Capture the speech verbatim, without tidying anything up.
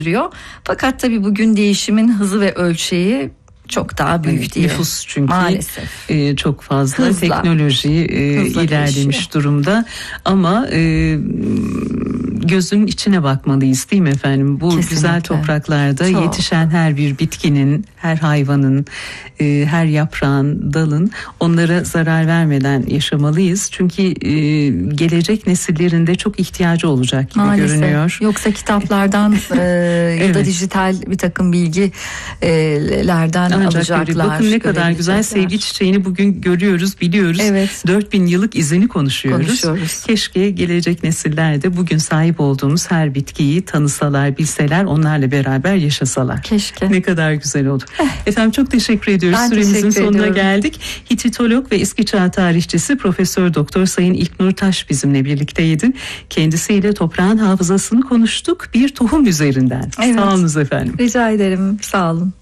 Fakat tabii bugün değişimin hızı ve ölçeği çok daha büyük evet, diye. Nüfus çünkü maalesef e, çok fazla, hızla, teknoloji e, hızla ilerlemiş değişiyor. durumda ama e, gözünün içine bakmalıyız değil mi efendim? Bu Kesinlikle. Güzel topraklarda çok. yetişen her bir bitkinin, her hayvanın, e, her yaprağın, dalın onlara zarar vermeden yaşamalıyız. Çünkü e, gelecek nesillerin de çok ihtiyacı olacak gibi maalesef görünüyor. Yoksa kitaplardan e, ya evet. da dijital bir takım bilgilerden Ancak alacaklar. görüyor. Bakın ne kadar güzel, sevgi çiçeğini bugün görüyoruz, biliyoruz. Evet. dört bin yıllık izini konuşuyoruz. konuşuyoruz. Keşke gelecek nesiller de bugün sahip olduğumuz her bitkiyi tanısalar, bilseler, onlarla beraber yaşasalar. Keşke. Ne kadar güzel olur. Efendim çok teşekkür ediyoruz. Ben Süremizin teşekkür sonuna ediyorum. geldik. Hititolog ve eski çağ tarihçisi Profesör Doktor Sayın İlknur Taş bizimle birlikteydi. Kendisiyle toprağın hafızasını konuştuk bir tohum üzerinden. Evet. Sağ olunuz efendim. Rica ederim. Sağ olun.